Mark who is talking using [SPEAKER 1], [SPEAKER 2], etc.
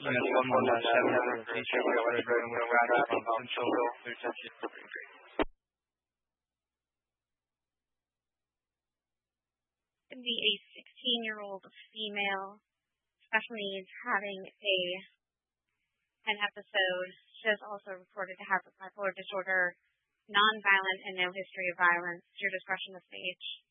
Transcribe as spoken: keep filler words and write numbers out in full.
[SPEAKER 1] There's someone uh, shouting out the t-shirt with red and with traffic on Central. There's
[SPEAKER 2] Going to be a sixteen-year-old female special needs having a an episode. She is also reported to have bipolar disorder, non-violent, and no history of violence. Your discretion is staged.